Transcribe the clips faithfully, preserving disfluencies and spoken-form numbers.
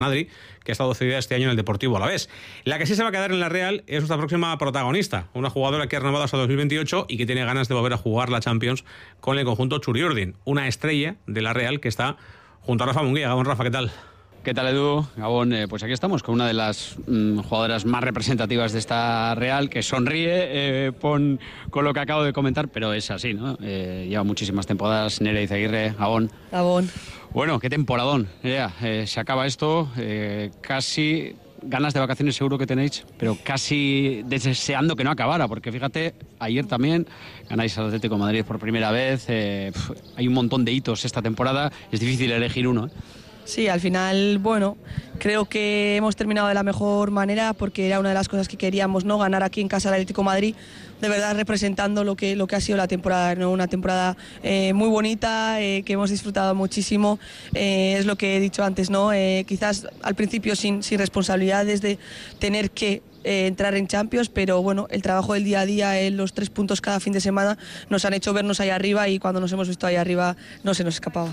Madrid, que ha estado cedida este año en el Deportivo Alavés. La que sí se va a quedar en la Real es nuestra próxima protagonista, una jugadora que ha renovado hasta dos mil veintiocho y que tiene ganas de volver a jugar la Champions con el conjunto Txuri-Urdin, una estrella de la Real que está junto a Rafa Munguía. Gabón, Rafa, ¿qué tal? ¿Qué tal, Edu? Gabón, eh, pues aquí estamos con una de las mmm, jugadoras más representativas de esta Real, que sonríe eh, pon, con lo que acabo de comentar, pero es así, ¿no? Eh, lleva muchísimas temporadas. Nerea Izaguirre, Gabón. Gabón. Bueno, qué temporadón, Nerea. Eh, se acaba esto, eh, casi ganas de vacaciones seguro que tenéis, pero casi deseando que no acabara, porque fíjate, ayer también ganáis al Atlético de Madrid por primera vez. Eh, pf, hay un montón de hitos esta temporada, es difícil elegir uno, ¿eh? Sí, al final, bueno, creo que hemos terminado de la mejor manera porque era una de las cosas que queríamos, ¿no? Ganar aquí en casa al Atlético de Madrid, de verdad representando lo que, lo que ha sido la temporada, ¿no? Una temporada eh, muy bonita, eh, que hemos disfrutado muchísimo, eh, es lo que he dicho antes, ¿no? Eh, quizás al principio sin, sin responsabilidades de tener que Eh, entrar en Champions, pero bueno, el trabajo del día a día, eh, los tres puntos cada fin de semana nos han hecho vernos ahí arriba y cuando nos hemos visto ahí arriba no se nos escapaba.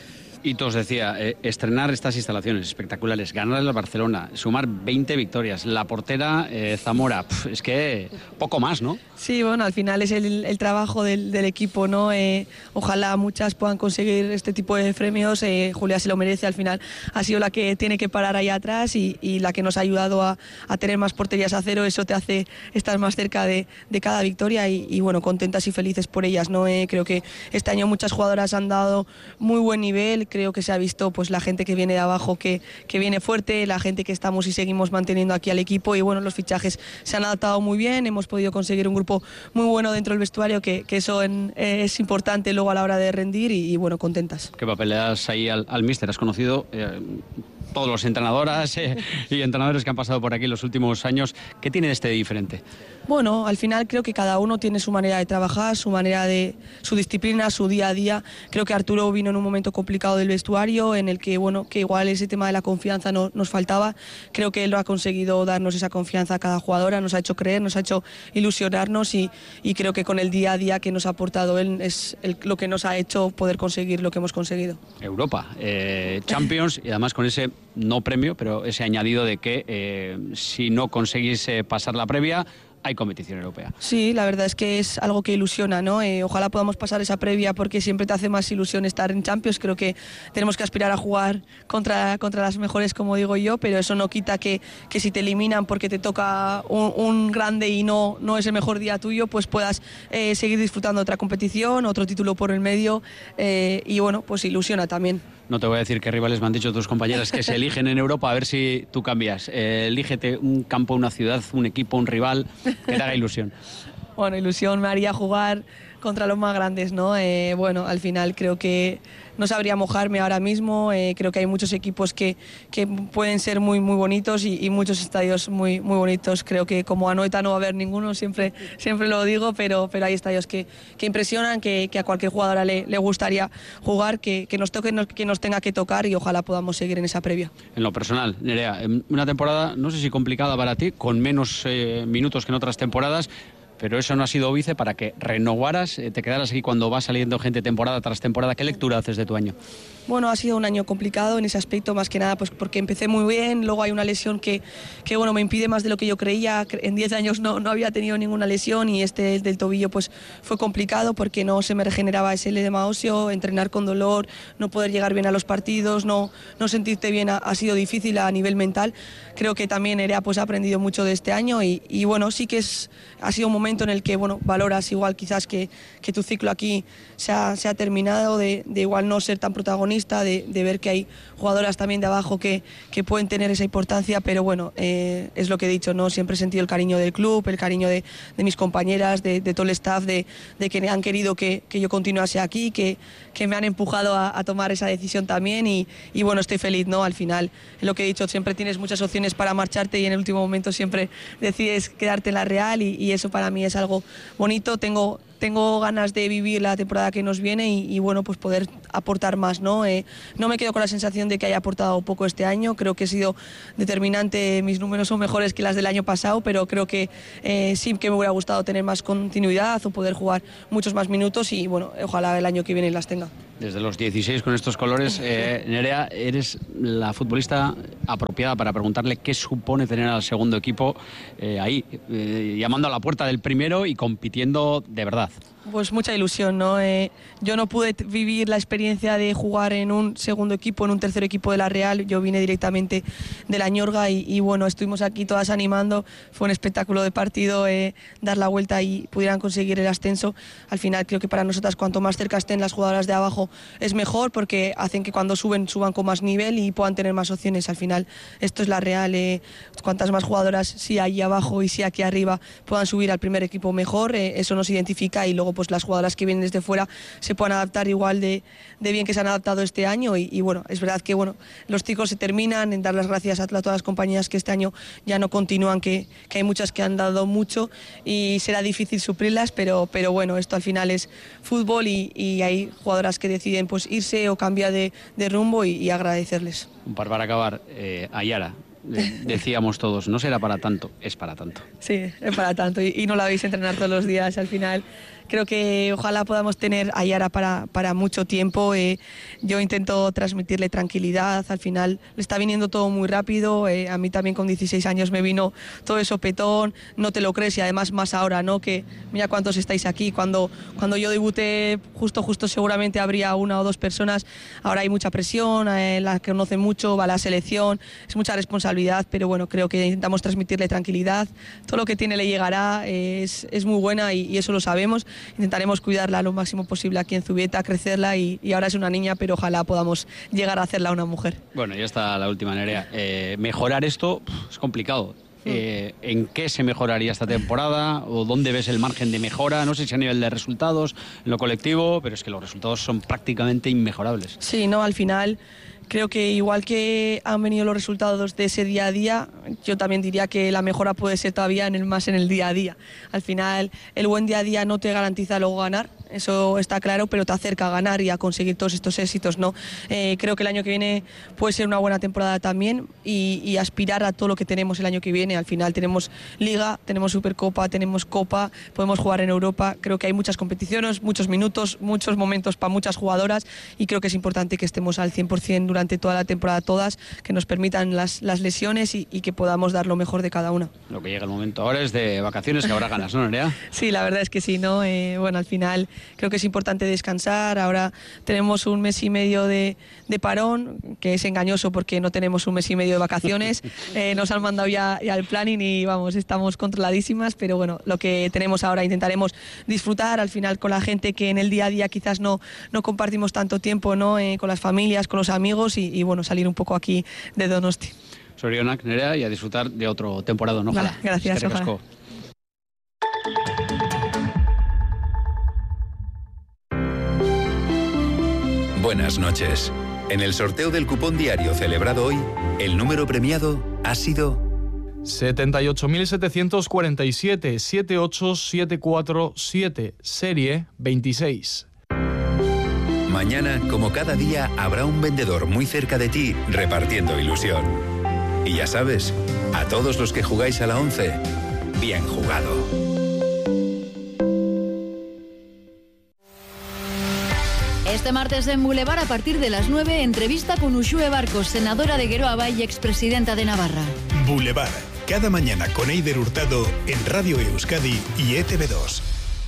Y te os decía, eh, estrenar estas instalaciones espectaculares, ganar al Barcelona, sumar veinte victorias, la portera eh, Zamora, pf, es que poco más, ¿no? Sí, bueno, al final es el, el trabajo del, del equipo, ¿no? Eh, ojalá muchas puedan conseguir este tipo de premios, eh, Julia se lo merece, al final ha sido la que tiene que parar ahí atrás y, y la que nos ha ayudado a, a tener más porterías a cero, eso te hace estar más cerca de, de cada victoria y, y bueno, contentas y felices por ellas, ¿no? Eh, creo que este año muchas jugadoras han dado muy buen nivel. Creo que se ha visto pues la gente que viene de abajo que, que viene fuerte, la gente que estamos y seguimos manteniendo aquí al equipo y bueno, los fichajes se han adaptado muy bien, hemos podido conseguir un grupo muy bueno dentro del vestuario que, que eso en, eh, es importante luego a la hora de rendir y, y bueno, contentas. ¿Qué papel le das ahí al, al míster? ¿Has conocido eh, todos los entrenadoras eh, y entrenadores que han pasado por aquí en los últimos años? ¿Qué tiene este de diferente? Bueno, al final creo que cada uno tiene su manera de trabajar, su manera de, su disciplina, su día a día. Creo que Arturo vino en un momento complicado del vestuario, en el que bueno, que igual ese tema de la confianza no, nos faltaba. Creo que él lo ha conseguido darnos esa confianza a cada jugadora, nos ha hecho creer, nos ha hecho ilusionarnos y, y creo que con el día a día que nos ha aportado él es el, lo que nos ha hecho poder conseguir lo que hemos conseguido. Europa, eh, Champions y además con ese no premio, pero ese añadido de que eh, si no conseguís eh, pasar la previa, hay competición europea. Sí, la verdad es que es algo que ilusiona, ¿no? Eh, ojalá podamos pasar esa previa porque siempre te hace más ilusión estar en Champions. Creo que tenemos que aspirar a jugar contra, contra las mejores, como digo yo, pero eso no quita que, que si te eliminan porque te toca un, un grande y no, no es el mejor día tuyo, pues puedas eh, seguir disfrutando de otra competición, otro título por el medio eh, y bueno, pues ilusiona también. No te voy a decir qué rivales me han dicho tus compañeras que se eligen en Europa, a ver si tú cambias. Eh, elígete un campo, una ciudad, un equipo, un rival que te haga ilusión. Bueno, ilusión me haría jugar contra los más grandes, ¿no? Eh, bueno, al final creo que no sabría mojarme ahora mismo, eh, creo que hay muchos equipos que, que pueden ser muy muy bonitos y, y muchos estadios muy muy bonitos. Creo que como Anoeta no va a haber ninguno, siempre, siempre lo digo, pero, pero hay estadios que, que impresionan, que, que a cualquier jugadora le, le gustaría jugar, que, que nos toque, que nos tenga que tocar y ojalá podamos seguir en esa previa. En lo personal, Nerea, una temporada no sé si complicada para ti, con menos eh, minutos que en otras temporadas, pero eso no ha sido óbice para que renovaras, eh, te quedaras aquí cuando va saliendo gente temporada tras temporada. ¿Qué lectura haces de tu año? Bueno, ha sido un año complicado en ese aspecto, más que nada pues porque empecé muy bien, luego hay una lesión que, que bueno, me impide más de lo que yo creía. En diez años no, no había tenido ninguna lesión y este del tobillo pues fue complicado porque no se me regeneraba ese edema óseo, entrenar con dolor, no poder llegar bien a los partidos, no, no sentirte bien ha, ha sido difícil a nivel mental. Creo que también Nerea pues ha aprendido mucho de este año y, y bueno, sí que es, ha sido un momento en el que bueno, valoras igual quizás que, que tu ciclo aquí se ha, se ha terminado, de, de igual no ser tan protagonista, de, de ver que hay jugadoras también de abajo que, que pueden tener esa importancia, pero bueno, eh, es lo que he dicho, ¿no? Siempre he sentido el cariño del club, el cariño de, de mis compañeras, de, de todo el staff, de, de que han querido que, que yo continuase aquí, que, que me han empujado a, a tomar esa decisión también y, y bueno, estoy feliz, ¿no? Al final, es lo que he dicho, siempre tienes muchas opciones para marcharte y en el último momento siempre decides quedarte en la Real y, y eso para mí es algo bonito. Tengo, tengo ganas de vivir la temporada que nos viene y, y bueno, pues poder aportar más, ¿no? Eh, no me quedo con la sensación de que haya aportado poco este año, creo que he sido determinante, mis números son mejores que las del año pasado, pero creo que eh, sí que me hubiera gustado tener más continuidad o poder jugar muchos más minutos y bueno, ojalá el año que viene las tenga. Desde los dieciséis con estos colores, eh, Nerea, eres la futbolista apropiada para preguntarle qué supone tener al segundo equipo eh, ahí, eh, llamando a la puerta del primero y compitiendo de verdad. Pues mucha ilusión, ¿no? Eh, yo no pude vivir la experiencia de jugar en un segundo equipo, en un tercer equipo de la Real. Yo vine directamente de la Ñorga y, y bueno, estuvimos aquí todas animando. Fue un espectáculo de partido, eh, dar la vuelta y pudieran conseguir el ascenso. Al final creo que para nosotras cuanto más cerca estén las jugadoras de abajo es mejor, porque hacen que cuando suben, suban con más nivel y puedan tener más opciones. Al final esto es la Real. Eh, cuantas más jugadoras, si ahí abajo y si aquí arriba, puedan subir al primer equipo mejor, eh, eso nos identifica, y luego pues las jugadoras que vienen desde fuera se puedan adaptar igual de, de bien que se han adaptado este año. Y, y bueno, es verdad que bueno, los ciclos se terminan, en dar las gracias a todas las compañías que este año ya no continúan, que, que hay muchas que han dado mucho y será difícil suplirlas, pero, pero bueno, esto al final es fútbol y, y hay jugadoras que deciden pues irse o cambiar de, de rumbo y, y agradecerles. Un par para acabar, eh, Ayara. Decíamos todos, no será para tanto, es para tanto. Sí, es para tanto y, y no la veis entrenar todos los días. Al final creo que ojalá podamos tener a Yara para, para mucho tiempo. Eh, yo intento transmitirle tranquilidad, al final le está viniendo todo muy rápido. Eh, a mí también con dieciséis años me vino todo eso petón, no te lo crees, y además más ahora, ¿no? Que mira cuántos estáis aquí. Cuando, cuando yo debuté, justo, justo seguramente habría una o dos personas. Ahora hay mucha presión, eh, la que conocen mucho, va a la selección, es mucha responsabilidad, pero bueno, creo que intentamos transmitirle tranquilidad. Todo lo que tiene le llegará, eh, es, es muy buena y, y eso lo sabemos. Intentaremos cuidarla lo máximo posible aquí en Zubieta, crecerla y, y ahora es una niña, pero ojalá podamos llegar a hacerla una mujer. Bueno, ya está la última, Nerea. Eh, mejorar esto pff, es complicado. Eh, ¿En qué se mejoraría esta temporada? ¿O dónde ves el margen de mejora? No sé si a nivel de resultados, en lo colectivo, pero es que los resultados son prácticamente inmejorables. Sí, no, al final creo que igual que han venido los resultados de ese día a día, yo también diría que la mejora puede ser todavía en el, más en el día a día. Al final el buen día a día no te garantiza luego ganar, eso está claro, pero te acerca a ganar y a conseguir todos estos éxitos, ¿no? Eh, creo que el año que viene puede ser una buena temporada también y, y aspirar a todo lo que tenemos el año que viene. Al final tenemos Liga, tenemos Supercopa, tenemos Copa, podemos jugar en Europa. Creo que hay muchas competiciones, muchos minutos, muchos momentos para muchas jugadoras y creo que es importante que estemos al cien por ciento durante toda la temporada todas, que nos permitan las, las lesiones y, y que podamos dar lo mejor de cada una. Lo que llega el momento ahora es de vacaciones, que habrá ganas, ¿no, Nerea? Sí, la verdad es que sí, ¿no? Eh, bueno, al final creo que es importante descansar. Ahora tenemos un mes y medio de, de parón, que es engañoso porque no tenemos un mes y medio de vacaciones. Eh, nos han mandado ya, ya el planning y vamos, estamos controladísimas, pero bueno, lo que tenemos ahora intentaremos disfrutar al final con la gente que en el día a día quizás no, no compartimos tanto tiempo, ¿no? Eh, con las familias, con los amigos y, y bueno, salir un poco aquí de Donosti. Sorionak, Nerea, y a disfrutar de otro temporada, ¿no? Vale, gracias, ojalá. Buenas noches. En el sorteo del cupón diario celebrado hoy, el número premiado ha sido setenta y ocho mil setecientos cuarenta y siete, siete ocho siete cuatro siete, serie veintiséis. Mañana, como cada día, habrá un vendedor muy cerca de ti repartiendo ilusión. Y ya sabes, a todos los que jugáis a la once, bien jugado. Este martes en Boulevard, a partir de las nueve, entrevista con Uxue Barcos, senadora de Geroa y expresidenta de Navarra. Boulevard, cada mañana con Eider Hurtado en Radio Euskadi y E T V dos.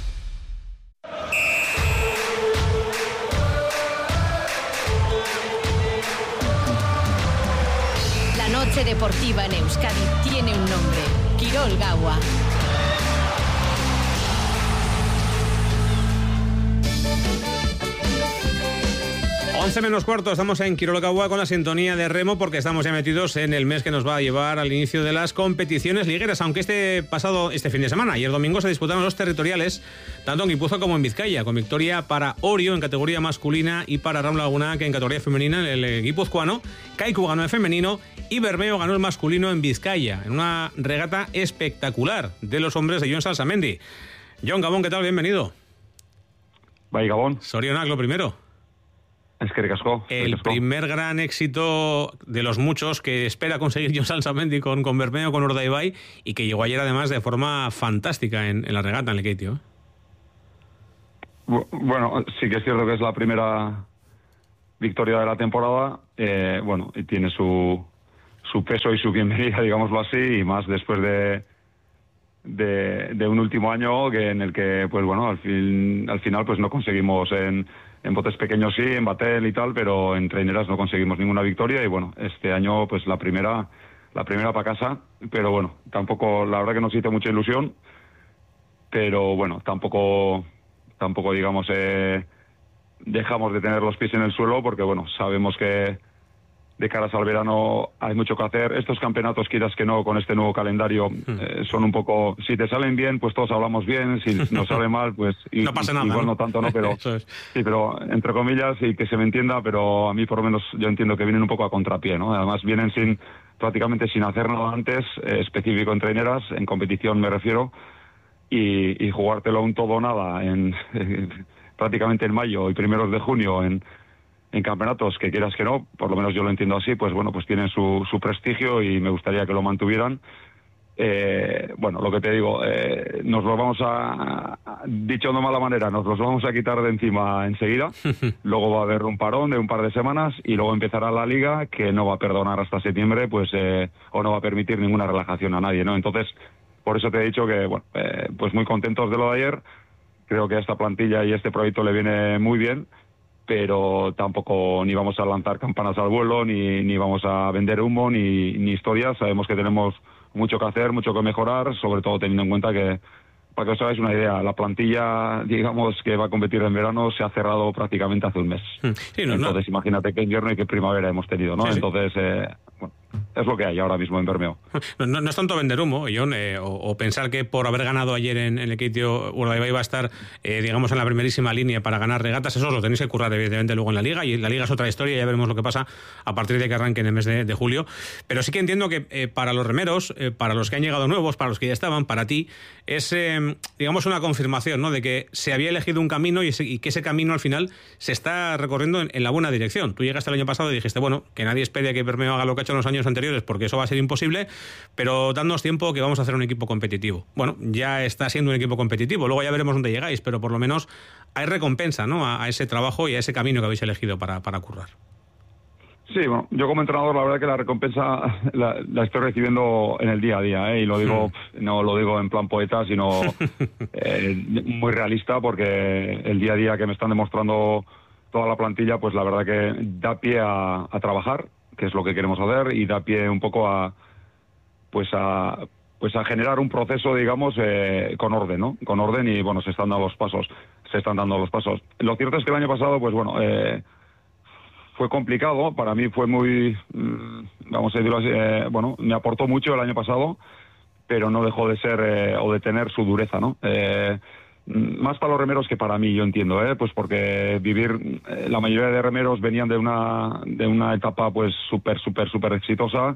La noche deportiva en Euskadi tiene un nombre: Kirol Gaua. once menos cuarto, estamos en Kirol Gaua con la sintonía de Remo porque estamos ya metidos en el mes que nos va a llevar al inicio de las competiciones ligueras, aunque este pasado, este fin de semana, ayer domingo, se disputaron los territoriales, tanto en Guipúzcoa como en Vizcaya, con victoria para Orio en categoría masculina y para Raúl Laguna, que en categoría femenina, en el guipuzcoano. Kaiku ganó en femenino y Bermeo ganó el masculino en Vizcaya, en una regata espectacular de los hombres de Jon Salsamendi. Jon, Gabón, ¿qué tal? Bienvenido. Bye, Gabón. Sorionak, lo primero. Es que ricasco. El primer gran éxito de los muchos que espera conseguir Jon Salsamendi con, con Bermeo, con Urdaibai, y que llegó ayer además de forma fantástica en, en la regata, en el Keitio. Bueno, sí que es cierto que es la primera victoria de la temporada, eh, bueno, y tiene su, su peso y su bienvenida, digámoslo así, y más después de, de, de un último año que en el que, pues bueno, al fin, al final pues no conseguimos en, en botes pequeños sí, en batel y tal, pero en traineras no conseguimos ninguna victoria y bueno, este año pues la primera, la primera para casa, pero bueno, tampoco, la verdad que nos hizo mucha ilusión, pero bueno, tampoco, tampoco digamos, eh, dejamos de tener los pies en el suelo porque bueno, sabemos que de caras al verano hay mucho que hacer. Estos campeonatos, quieras que no, con este nuevo calendario, eh, son un poco, si te salen bien, pues todos hablamos bien, si nos sale mal, pues y, no pasa nada, igual ¿no? no tanto, ¿no? Pero es. sí, pero entre comillas, y que se me entienda, pero a mí por lo menos yo entiendo que vienen un poco a contrapié, ¿no? Además vienen sin, prácticamente sin hacer nada antes, eh, específico en traineras, en competición me refiero, y, y jugártelo a un todo o nada en eh, prácticamente en mayo y primeros de junio en en campeonatos que quieras que no, por lo menos yo lo entiendo así, pues bueno, pues tienen su, su prestigio y me gustaría que lo mantuvieran. Eh, bueno, lo que te digo, eh, nos los vamos a, dicho de mala manera, nos los vamos a quitar de encima enseguida, luego va a haber un parón de un par de semanas y luego empezará la liga que no va a perdonar hasta septiembre, pues eh, o no va a permitir ninguna relajación a nadie, ¿no? Entonces, por eso te he dicho que, bueno, eh, pues muy contentos de lo de ayer, creo que a esta plantilla y este proyecto le viene muy bien, pero tampoco ni vamos a lanzar campanas al vuelo, ni, ni vamos a vender humo, ni, ni historias. Sabemos que tenemos mucho que hacer, mucho que mejorar, sobre todo teniendo en cuenta que, para que os hagáis una idea, la plantilla, digamos, que va a competir en verano se ha cerrado prácticamente hace un mes. Sí, no, Entonces, no. imagínate qué invierno y qué primavera hemos tenido, ¿no? Sí, Entonces, eh, bueno, es lo que hay ahora mismo en Bermeo. No, no, no es tanto vender humo, John, eh, o, o pensar que por haber ganado ayer en, en el Keitio Urdaibai va a estar, eh, digamos, en la primerísima línea para ganar regatas. Eso os lo tenéis que currar, evidentemente, luego en la Liga, y la Liga es otra historia, ya veremos lo que pasa a partir de que arranque en el mes de, de julio. Pero sí que entiendo que eh, para los remeros, eh, para los que han llegado nuevos, para los que ya estaban, para ti, es, eh, digamos, una confirmación, ¿no?, de que se había elegido un camino y, ese, y que ese camino al final se está recorriendo en, en la buena dirección. Tú llegaste el año pasado y dijiste, bueno, que nadie espere que Bermeo haga lo que ha hecho en los años anteriores, porque eso va a ser imposible, pero dándonos tiempo que vamos a hacer un equipo competitivo. Bueno, ya está siendo un equipo competitivo, luego ya veremos dónde llegáis, pero por lo menos hay recompensa, ¿no?, a, a ese trabajo y a ese camino que habéis elegido para, para currar. Sí, bueno, yo como entrenador la verdad que la recompensa la, la estoy recibiendo en el día a día, ¿eh? Y lo digo, mm. no lo digo en plan poeta, sino eh, muy realista, porque el día a día que me están demostrando toda la plantilla, pues la verdad que da pie a, a trabajar, que es lo que queremos hacer, y da pie un poco a pues a pues a generar un proceso, digamos, eh, con orden, ¿no? Con orden, y bueno, se están dando los pasos, se están dando los pasos. Lo cierto es que el año pasado, pues bueno, eh, fue complicado, para mí fue muy, vamos a decirlo así, eh, bueno, me aportó mucho el año pasado, pero no dejó de ser eh, o de tener su dureza, ¿no? Eh, más para los remeros que para mí, yo entiendo, ¿eh? Pues porque vivir, eh, la mayoría de remeros venían de una de una etapa pues súper, súper, súper exitosa,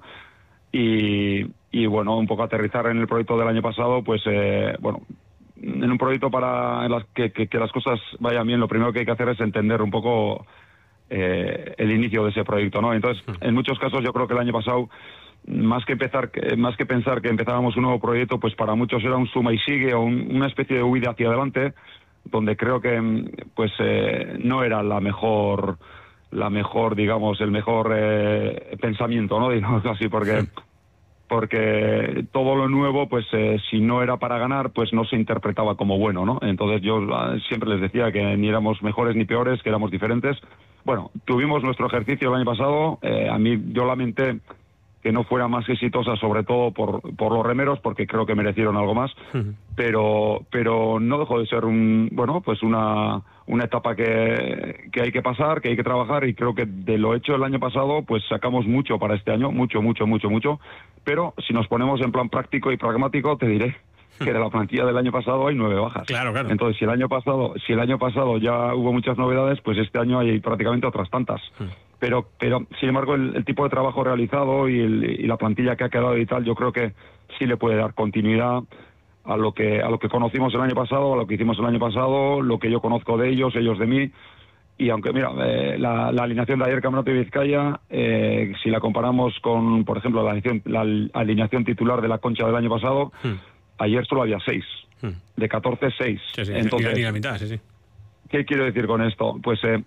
y, y bueno, un poco aterrizar en el proyecto del año pasado, pues eh, bueno, en un proyecto para en las que, que, que las cosas vayan bien, lo primero que hay que hacer es entender un poco eh, el inicio de ese proyecto, ¿no? Entonces, en muchos casos yo creo que el año pasado, más que empezar, más que pensar que empezábamos un nuevo proyecto, pues para muchos era un suma y sigue, o un, una especie de huida hacia adelante, donde creo que pues eh, no era la mejor, la mejor, digamos, el mejor eh, pensamiento, ¿no? Digamos así, porque sí. porque todo lo nuevo, pues eh, si no era para ganar, pues no se interpretaba como bueno, ¿no? Entonces yo uh, siempre les decía que ni éramos mejores ni peores, que éramos diferentes. Bueno, tuvimos nuestro ejercicio el año pasado, eh, a mí yo lamenté que no fuera más exitosa, sobre todo por, por los remeros, porque creo que merecieron algo más, uh-huh. pero pero no dejó de ser un bueno pues una una etapa que, que hay que pasar, que hay que trabajar, y creo que de lo hecho el año pasado pues sacamos mucho para este año, mucho, mucho, mucho, mucho, pero si nos ponemos en plan práctico y pragmático, te diré que de la plantilla del año pasado hay nueve bajas. Claro, claro. Entonces, si el año pasado, si el año pasado ya hubo muchas novedades, pues este año hay prácticamente otras tantas. Uh-huh. Pero, pero sin embargo, el, el tipo de trabajo realizado y, el, y la plantilla que ha quedado y tal, yo creo que sí le puede dar continuidad a lo que a lo que conocimos el año pasado, a lo que hicimos el año pasado, lo que yo conozco de ellos, ellos de mí. Y aunque, mira, eh, la, la alineación de ayer, Campeonato de Vizcaya, eh, si la comparamos con, por ejemplo, la alineación, la alineación titular de la Concha del año pasado, hmm. ayer solo había seis. Hmm. De catorce, seis. Sí, sí, Entonces, ni la mitad, sí, sí. ¿Qué quiero decir con esto? Pues... Eh,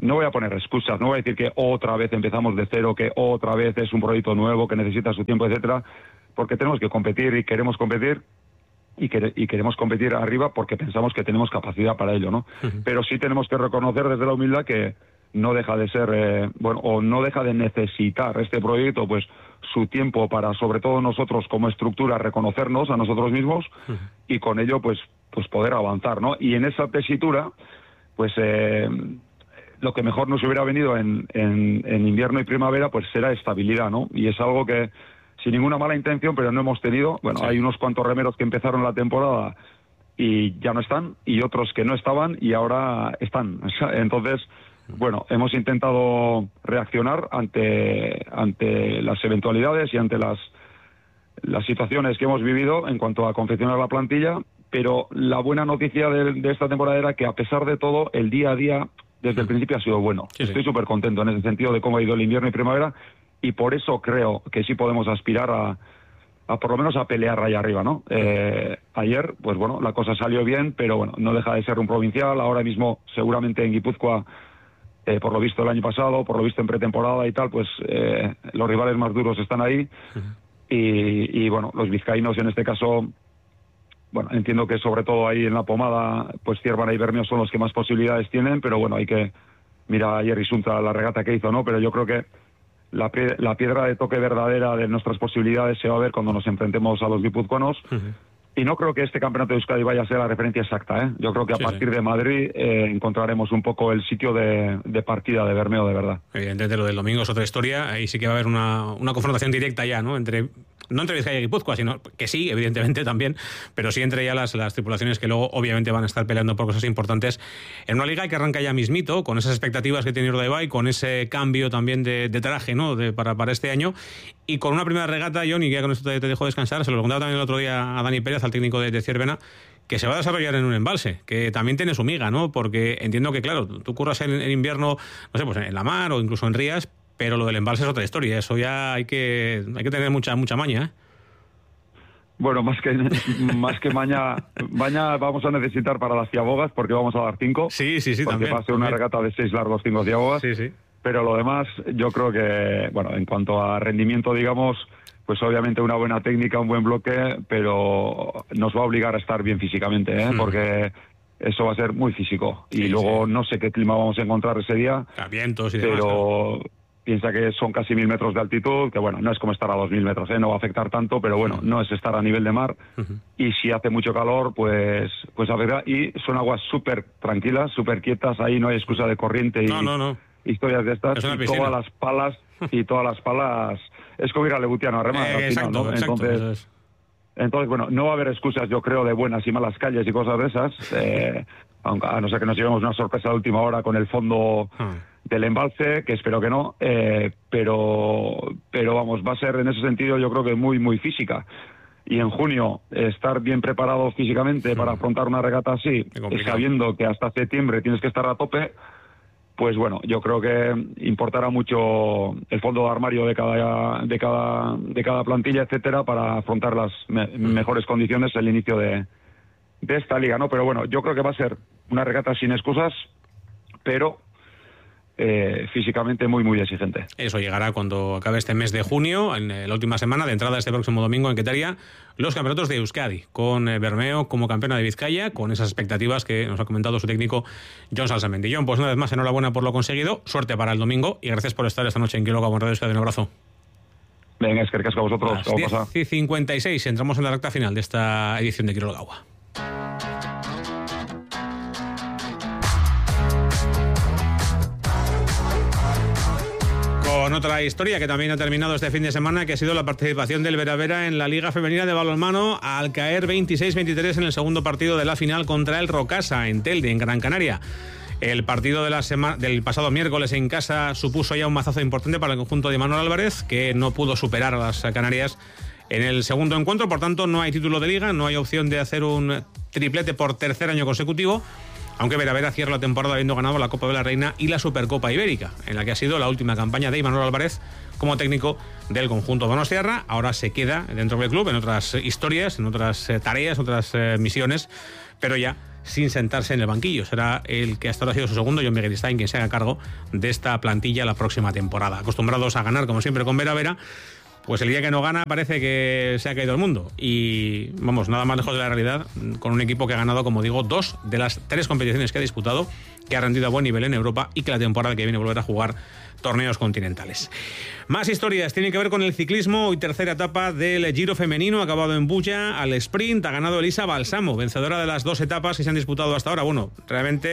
no voy a poner excusas, no voy a decir que otra vez empezamos de cero, que otra vez es un proyecto nuevo, que necesita su tiempo, etcétera, porque tenemos que competir y queremos competir y, que, y queremos competir arriba porque pensamos que tenemos capacidad para ello, ¿no? Uh-huh. Pero sí tenemos que reconocer desde la humildad que no deja de ser, eh, bueno, o no deja de necesitar este proyecto, pues, su tiempo para, sobre todo nosotros como estructura, reconocernos a nosotros mismos uh-huh. y con ello, pues, pues poder avanzar, ¿no? Y en esa tesitura, pues, eh, lo que mejor nos hubiera venido en, en, en invierno y primavera, pues será estabilidad, ¿no? Y es algo que, sin ninguna mala intención, pero no hemos tenido. Bueno, sí. Hay unos cuantos remeros que empezaron la temporada y ya no están, y otros que no estaban y ahora están. Entonces, bueno, hemos intentado reaccionar ante, ante las eventualidades y ante las, las situaciones que hemos vivido en cuanto a confeccionar la plantilla, pero la buena noticia de, de esta temporada era que, a pesar de todo, el día a día desde el principio ha sido bueno. Sí, Estoy súper sí. contento en ese sentido de cómo ha ido el invierno y primavera, y por eso creo que sí podemos aspirar a, a por lo menos a pelear ahí arriba, ¿no? Eh, ayer, pues bueno, la cosa salió bien, pero bueno, no deja de ser un provincial. Ahora mismo, seguramente en Guipúzcoa, eh, por lo visto el año pasado, por lo visto en pretemporada y tal, pues eh, los rivales más duros están ahí. Uh-huh. y, y bueno, los vizcaínos en este caso... Bueno, entiendo que sobre todo ahí en la pomada, pues Ciervana y Bermeo son los que más posibilidades tienen, pero bueno, hay que mirar ayer Isunta la regata que hizo, ¿no? Pero yo creo que la, pie- la piedra de toque verdadera de nuestras posibilidades se va a ver cuando nos enfrentemos a los guipuzcoanos. Uh-huh. Y no creo que este campeonato de Euskadi vaya a ser la referencia exacta, ¿eh? Yo creo que a sí, partir sí. de Madrid eh, encontraremos un poco el sitio de, de partida de Bermeo, de verdad. Evidentemente lo del domingo es otra historia, ahí sí que va a haber una, una confrontación directa ya, ¿no? Entre... No entre Vizcaya y Guipúzcoa, sino que sí, evidentemente también, pero sí entre ya las, las tripulaciones que luego obviamente van a estar peleando por cosas importantes en una liga que arranca ya mismito, con esas expectativas que tiene Urdaibai, con ese cambio también de, de traje, ¿no? De, para, para este año, y con una primera regata, Johnny, que ya con esto te, te dejo descansar, se lo contaba también el otro día a Dani Pérez, al técnico de, de Ciervena, que se va a desarrollar en un embalse, que también tiene su miga, ¿no? Porque entiendo que, claro, tú curras en, en invierno, no sé, pues en la mar o incluso en rías, pero lo del embalse es otra historia, eso ya hay que, hay que tener mucha, mucha maña, ¿eh? Bueno, más que más que maña, maña vamos a necesitar para las ciabogas, porque vamos a dar cinco. Sí, sí, sí, porque también. va a ser una también. regata de seis largos, cinco ciabogas. Sí, sí. Pero lo demás, yo creo que, bueno, en cuanto a rendimiento, digamos, pues obviamente una buena técnica, un buen bloque, pero nos va a obligar a estar bien físicamente, ¿eh? Hmm. Porque eso va a ser muy físico. Y sí, luego sí. no sé qué clima vamos a encontrar ese día. A vientos y demás. Pero... Claro. Piensa que son casi mil metros de altitud, que bueno, no es como estar a dos mil metros, ¿eh? No va a afectar tanto, pero bueno, no es estar a nivel de mar. Uh-huh. Y si hace mucho calor, pues pues afecta. Y son aguas súper tranquilas, súper quietas, ahí no hay excusa de corriente y no, no, no. historias de estas. Y todas las palas, y todas las palas, es como ir a Lebutiano a remar, eh, al exacto, final, ¿no? Exacto, entonces, entonces, bueno, no va a haber excusas, yo creo, de buenas y malas calles y cosas de esas, eh, aunque, a no ser que nos llevemos una sorpresa de última hora con el fondo... Uh-huh. del embalse, que espero que no, eh, pero pero vamos, va a ser en ese sentido yo creo que muy, muy física. Y en junio, estar bien preparado físicamente sí. para afrontar una regata así, sabiendo que hasta septiembre tienes que estar a tope, pues bueno, yo creo que importará mucho el fondo de armario de cada de cada, de cada plantilla, etcétera, para afrontar las me- mejores condiciones el inicio de, de esta liga, ¿no? Pero bueno, yo creo que va a ser una regata sin excusas, pero... Eh, físicamente muy muy exigente. Eso llegará cuando acabe este mes de junio, en eh, la última semana de entrada este próximo domingo en Quetaria, los campeonatos de Euskadi, con eh, Bermeo como campeona de Vizcaya, con esas expectativas que nos ha comentado su técnico Jon Salsamendi. Jon, pues una vez más enhorabuena por lo conseguido, suerte para el domingo y gracias por estar esta noche en Quiroga con Radio Euskadi. Un abrazo. Venga, es que casco a vosotros. A las diez y cincuenta y seis entramos en la recta final de esta edición de Quiroga Agua. Con otra historia que también ha terminado este fin de semana, que ha sido la participación del Vera Vera en la Liga Femenina de Balonmano, al caer veintiséis veintitrés en el segundo partido de la final contra el Rocasa, en Telde, en Gran Canaria. El partido de la sema- del pasado miércoles en casa supuso ya un mazazo importante para el conjunto de Manuel Álvarez, que no pudo superar a las canarias en el segundo encuentro. Por tanto, no hay título de liga, no hay opción de hacer un triplete por tercer año consecutivo, aunque Vera Vera cierra la temporada habiendo ganado la Copa de la Reina y la Supercopa Ibérica, en la que ha sido la última campaña de Imanol Álvarez como técnico del conjunto donostiarra. Ahora se queda dentro del club en otras historias, en otras eh, tareas, otras eh, misiones, pero ya sin sentarse en el banquillo. Será el que hasta ahora ha sido su segundo, Jon Begiristain, quien se haga cargo de esta plantilla la próxima temporada. Acostumbrados a ganar, como siempre, con Vera Vera, pues el día que no gana parece que se ha caído el mundo. Y vamos, nada más lejos de la realidad, con un equipo que ha ganado, como digo, dos de las tres competiciones que ha disputado, que ha rendido a buen nivel en Europa y que la temporada que viene volverá a jugar torneos continentales. Más historias tienen que ver con el ciclismo. Hoy tercera etapa del Giro femenino, acabado en Bulla. Al sprint ha ganado Elisa Balsamo, vencedora de las dos etapas que se han disputado hasta ahora. Bueno, realmente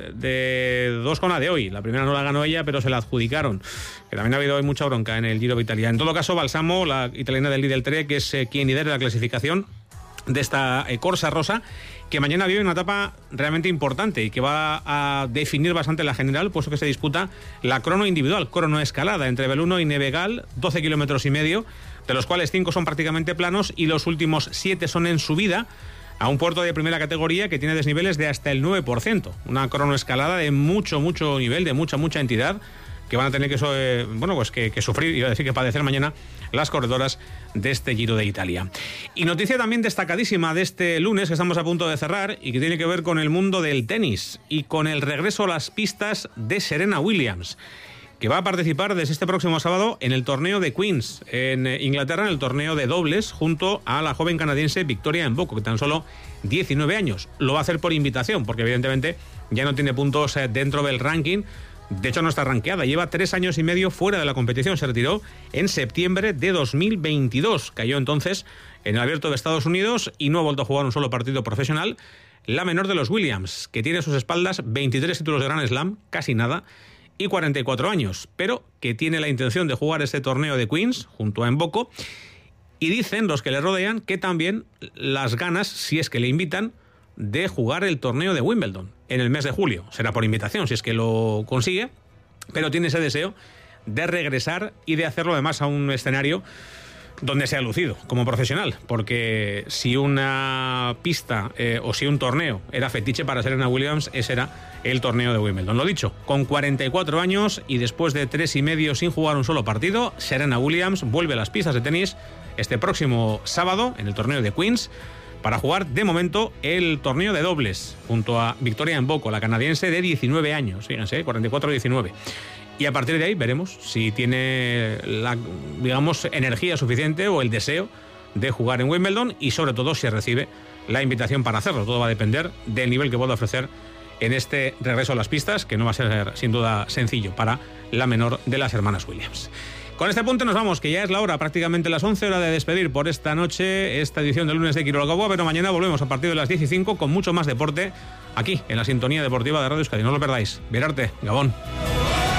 de dos con la de hoy. La primera no la ganó ella, pero se la adjudicaron. Que también ha habido hoy mucha bronca en el Giro de Italia. En todo caso, Balsamo, la italiana del Lidl Trek, que es eh, quien lidera la clasificación de esta eh, Corsa Rosa, que mañana vive una etapa realmente importante y que va a definir bastante la general, puesto que se disputa la crono individual, crono escalada, entre Belluno y Nevegal, doce kilómetros y medio, de los cuales cinco son prácticamente planos y los últimos siete son en subida a un puerto de primera categoría que tiene desniveles de hasta el nueve por ciento. Una crono escalada de mucho, mucho nivel, de mucha, mucha entidad, que van a tener que, eh, bueno, pues que, que sufrir, iba a decir que padecer mañana las corredoras de este Giro de Italia. Y noticia también destacadísima de este lunes, que estamos a punto de cerrar, y que tiene que ver con el mundo del tenis y con el regreso a las pistas de Serena Williams, que va a participar desde este próximo sábado en el torneo de Queens, en Inglaterra, en el torneo de dobles, junto a la joven canadiense Victoria Mboko, que tan solo diecinueve años. Lo va a hacer por invitación, porque evidentemente ya no tiene puntos dentro del ranking. De hecho, no está rankeada. Lleva tres años y medio fuera de la competición. Se retiró en septiembre de dos mil veintidós. Cayó entonces en el Abierto de Estados Unidos y no ha vuelto a jugar un solo partido profesional. La menor de los Williams, que tiene a sus espaldas veintitrés títulos de Grand Slam, casi nada, y cuarenta y cuatro años, pero que tiene la intención de jugar este torneo de Queens junto a Mboko. Y dicen los que le rodean que también las ganas, si es que le invitan, de jugar el torneo de Wimbledon en el mes de julio. Será por invitación si es que lo consigue, pero tiene ese deseo de regresar y de hacerlo además a un escenario donde se ha lucido como profesional, porque si una pista eh, o si un torneo era fetiche para Serena Williams, ese era el torneo de Wimbledon. Lo dicho, con cuarenta y cuatro años y después de tres y medio sin jugar un solo partido, Serena Williams vuelve a las pistas de tenis este próximo sábado en el torneo de Queens, para jugar de momento el torneo de dobles junto a Victoria Mboko, la canadiense de diecinueve años, fíjense, cuarenta y cuatro a diecinueve. Y a partir de ahí veremos si tiene la, digamos, energía suficiente o el deseo de jugar en Wimbledon y sobre todo si recibe la invitación para hacerlo. Todo va a depender del nivel que pueda ofrecer en este regreso a las pistas, que no va a ser sin duda sencillo para la menor de las hermanas Williams. Con este punto nos vamos, que ya es la hora, prácticamente las once, hora de despedir por esta noche esta edición del lunes de Quiroga Boa, pero mañana volvemos a partir de las diez y cinco con mucho más deporte aquí en la sintonía deportiva de Radio Euskadi. No lo perdáis. Virarte, Gabón.